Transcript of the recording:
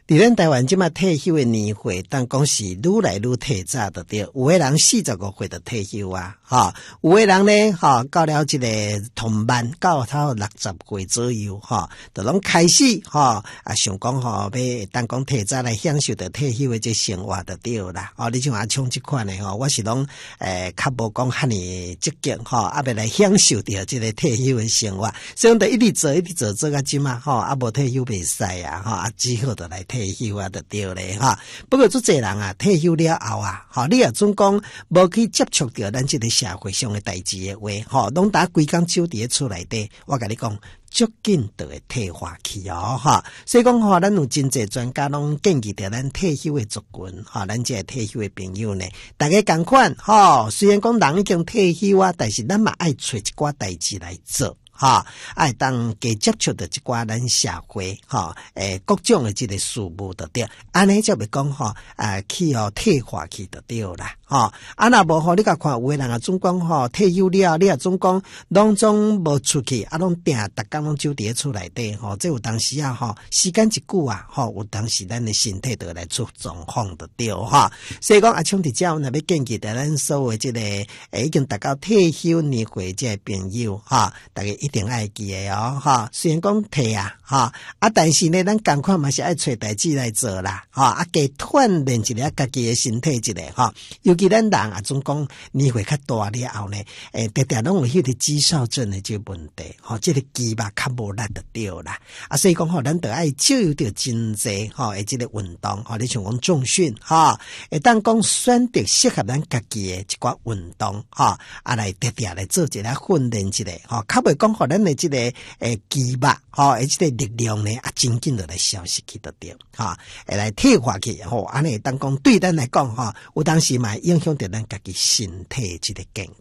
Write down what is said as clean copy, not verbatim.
伫咱台湾即马退休的年岁，当讲是愈来愈提早的对，有的人45岁就退休啊，哈，有的人呢，哈，到了这个同班，到他60岁左右，哈，就拢开始，哈，想讲吼，要当讲提早来享受着退休的这生活就对啦，哦，你像阿冲这款的吼，我是拢较无讲遐尼积极吼，要来享受着这个退休的生活，所以就一直做到即嘛，吼，无退休袂使啊，吼，只好就来退休啊，就对咧，哈。不过做侪人啊，退休了后啊，吼，你也总讲无去接触到咱这个社会上的代志的话，吼，拢打规工守伫厝内底，我甲你讲，足紧就会退化去哦，哈。所以讲吼，咱有真侪专家拢建议着咱退休的族群，哈，咱这退休的朋友呢，大家共款，吼，虽然讲人已经退休啊，但是咱嘛爱找一寡代志来做。哈，爱当加接触到一寡咱社会，哈，各种的这个事物就对，安尼才袂讲吼，去退化去就对啦，哈，若无吼，你甲看有的人总讲吼，退休了，你也总讲拢总无出去，拢逐工拢守伫厝内底，吼，这有当时啊，吼，时间一久啊，吼，有当时咱的身体就来出状况就对，哈，所以讲阿像伫遮，若要建议咱所有这个已经达到退休年岁这个朋友，哈，大家一定爱记的哦，哈！虽然讲退啊，哈但是呢，咱共款嘛是爱找代志来做啦，加锻炼一下家己的身体一下，哈！尤其咱人啊，总讲年岁较大了后呢，常拢有迄个肌少症的这个问题，哈，这个肌肉较无力就对啦，所以讲吼，咱得爱少有着真济，哈，这个运动，哈，你像讲重训，哈，当讲选择适合咱家己的一寡运动，哈，来常来做一下训练一下，哈，较袂讲咱的这个肌肉，吼，这个力量呢，真紧就来消失去就对，哈，来退化去，吼，安尼当讲对咱来讲，哈，有当时嘛影响到咱家己身体这个健